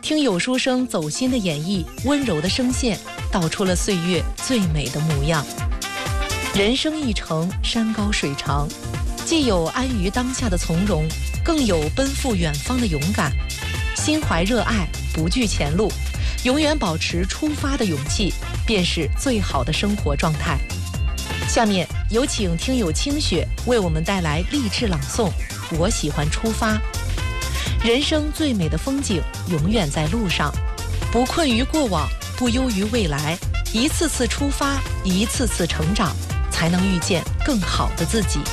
听有书生走心的演绎，温柔的声线道出了岁月最美的模样。人生一程，山高水长，既有安于当下的从容，更有奔赴远方的勇敢。心怀热爱，不惧前路，永远保持出发的勇气，便是最好的生活状态。下面有请听友清雪为我们带来励志朗诵《我喜欢出发》。人生最美的风景永远在路上，不困于过往，不忧于未来，一次次出发，一次次成长，才能遇见更好的自己。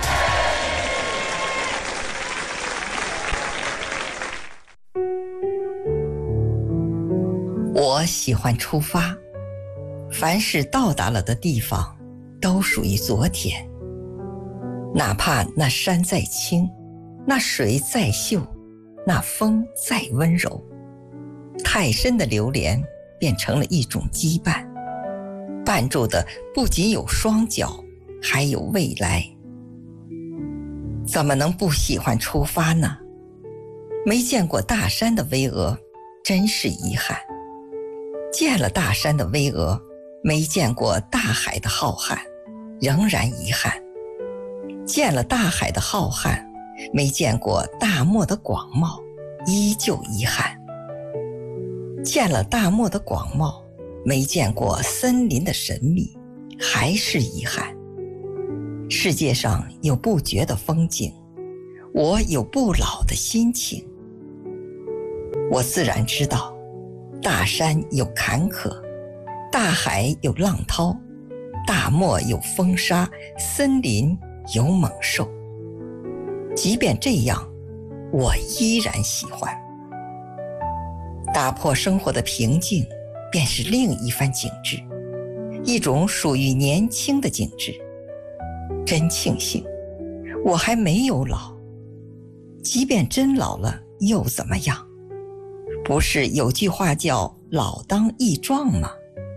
我喜欢出发，凡是到达了的地方都属于昨天，哪怕那山再青，那水再秀，那风再温柔，太深的流连变成了一种羁绊，绊住的不仅有双脚，还有未来。怎么能不喜欢出发呢？没见过大山的巍峨，真是遗憾；见了大山的巍峨，没见过大海的浩瀚，仍然遗憾；见了大海的浩瀚，没见过大漠的广袤，依旧遗憾；见了大漠的广袤，没见过森林的神秘，还是遗憾。世界上有不绝的风景，我有不老的心情。我自然知道，大山有坎坷，大海有浪涛，大漠有风沙，森林有猛兽。即便这样，我依然喜欢。打破生活的平静，便是另一番景致，一种属于年轻的景致。真庆幸，我还没有老。即便真老了，又怎么样？不是有句话叫“老当益壮”吗？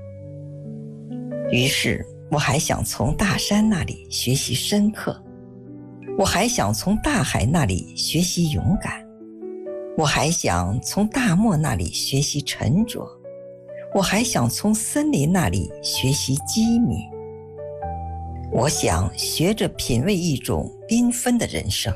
于是，我还想从大山那里学习深刻，我还想从大海那里学习勇敢，我还想从大漠那里学习沉着，我还想从森林那里学习机敏。我想学着品味一种缤纷的人生。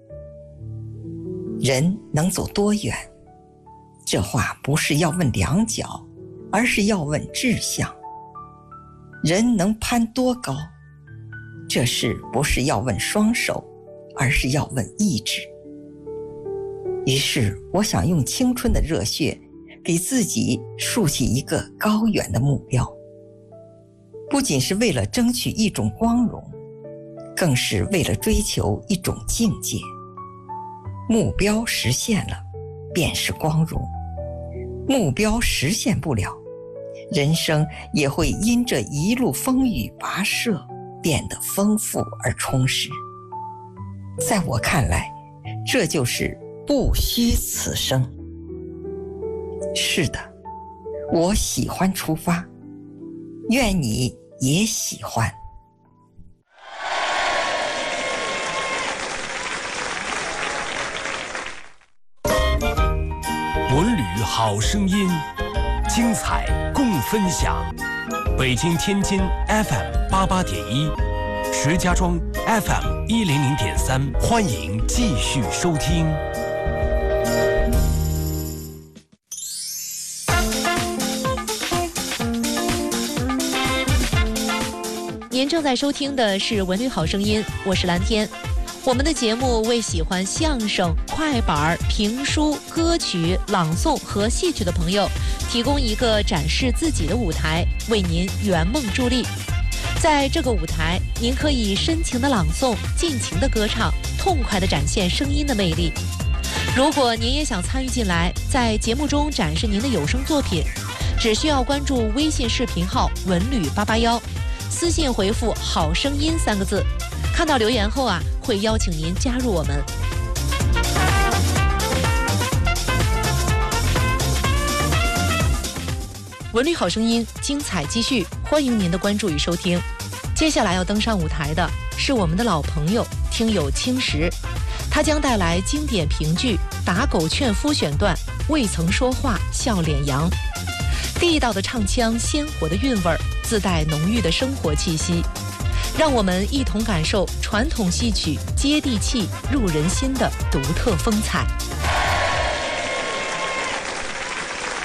人能走多远？这话不是要问两脚，而是要问志向。人能攀多高？这事不是要问双手，而是要问意志。于是我想用青春的热血给自己竖起一个高远的目标，不仅是为了争取一种光荣，更是为了追求一种境界。目标实现了，便是光荣；目标实现不了，人生也会因这一路风雨跋涉变得丰富而充实。在我看来，这就是不虚此生。是的，我喜欢出发，愿你也喜欢。 文旅好声音，精彩共分享。北京天津 FM88.1，石家庄 FM100.3，欢迎继续收听。 您正在收听的是文旅好声音，我是蓝天。我们的节目为喜欢相声、快板、评书、歌曲、朗诵和戏曲的朋友提供一个展示自己的舞台，为您圆梦助力。在这个舞台，您可以深情的朗诵，尽情的歌唱，痛快的展现声音的魅力。如果您也想参与进来，在节目中展示您的有声作品，只需要关注微信视频号文旅881，私信回复好声音3个字，看到留言后会邀请您加入我们。文旅好声音精彩继续，欢迎您的关注与收听。接下来要登上舞台的是我们的老朋友听友青石， 它将带来经典评剧《打狗劝夫》选段未曾说话笑脸扬，地道的唱腔，鲜活的韵味儿，自带浓郁的生活气息，让我们一同感受传统戏曲接地气、入人心的独特风采。